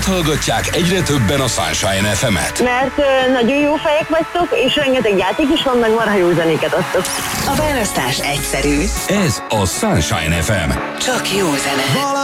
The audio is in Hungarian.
hallgatják egyre többen a Sunshine FM-et? Mert nagyon jó fejek vagytok, és rengeteg játék is van, meg marha jó zenéket adtok. A választás egyszerű. Ez a Sunshine FM. Csak jó zene.